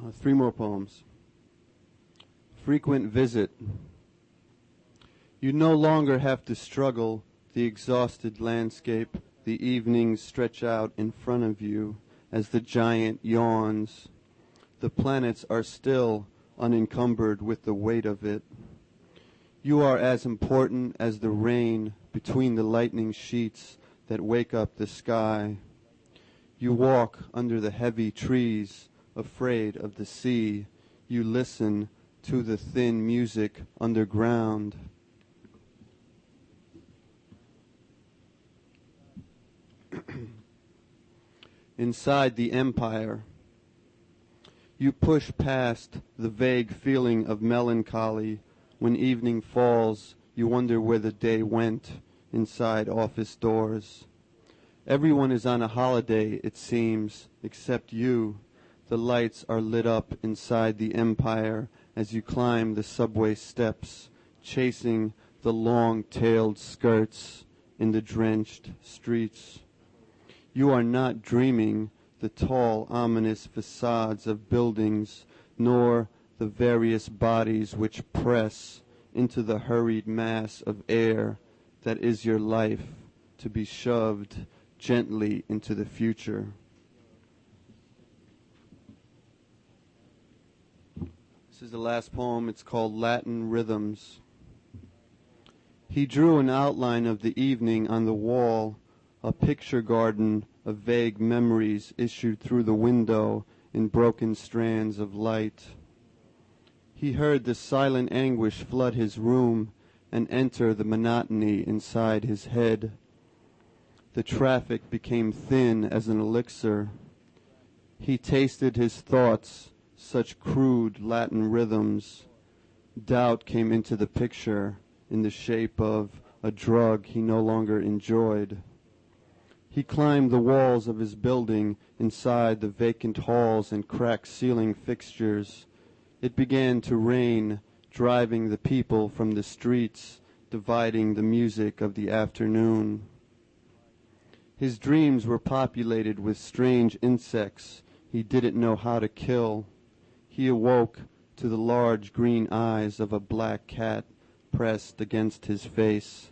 Three more poems. Frequent visit. You no longer have to struggle the exhausted landscape. The evenings stretch out in front of you as the giant yawns. The planets are still unencumbered with the weight of it. You are as important as the rain between the lightning sheets that wake up the sky. You walk under the heavy trees, afraid of the sea. You listen to the thin music underground. Inside the empire, you push past the vague feeling of melancholy. When evening falls, you wonder where the day went inside office doors. Everyone is on a holiday, it seems, except you. The lights are lit up inside the empire as you climb the subway steps, chasing the long-tailed skirts in the drenched streets. You are not dreaming the tall, ominous facades of buildings, nor the various bodies which press into the hurried mass of air that is your life, to be shoved gently into the future. This is the last poem. It's called Latin Rhythms. He drew an outline of the evening on the wall, a picture garden of vague memories issued through the window in broken strands of light. He heard the silent anguish flood his room and enter the monotony inside his head. The traffic became thin as an elixir. He tasted his thoughts, such crude Latin rhythms. Doubt came into the picture in the shape of a drug he no longer enjoyed. He climbed the walls of his building inside the vacant halls and cracked ceiling fixtures. It began to rain, driving the people from the streets, dividing the music of the afternoon. His dreams were populated with strange insects he didn't know how to kill. He awoke to the large green eyes of a black cat pressed against his face.